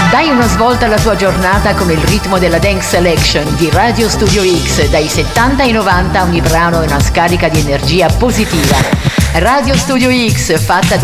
Dai una svolta alla tua giornata con il ritmo della Dance Selection di Radio Studio X. Dai 70 ai 90 ogni brano è una scarica di energia positiva. Radio Studio X, fatta